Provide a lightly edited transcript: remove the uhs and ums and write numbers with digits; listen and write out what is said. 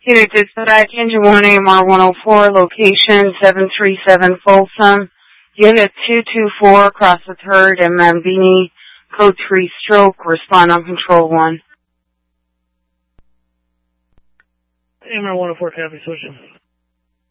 Unit dispatch, engine 1 AMR 104, location 737 Folsom. Unit 224, across the 3rd and Mambini, code 3 stroke, respond on control 1. AMR 104, copy, switching.